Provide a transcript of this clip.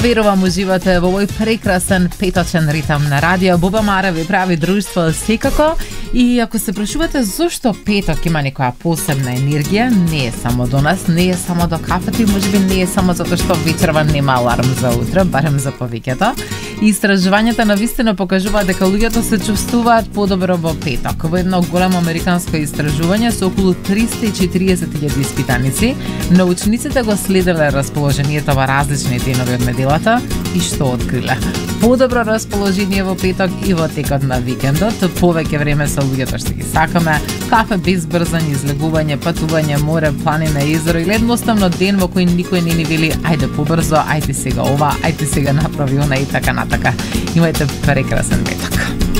Верувам уживате во овој прекрасен петочен ритам на радио. Буба Мара ви прави друштво секако. И ако се прашувате зошто петок има некоја посебна енергија, не е само до нас, не е само до кафето и можеби не е само затоа што вечерва нема аларм за утре, барем за повеќето. Истражувањата навистина покажуваат дека луѓето се чувствуваат подобро во петок. Во едно големо американско истражување со околу 340.000 испитаници, научниците го следеле расположението во различни денови од неделата и што откриле? Подобро расположение во петок и во текот на викендот, повеќе време со луѓето што ги сакаме, кафе без брзање, излегување, патување, море, планина, езеро или едноставно ден во кој никој не ни вели ајде побрзо, ајде сега ова, ајде сега направи она и така натака. Имајте прекрасен петок.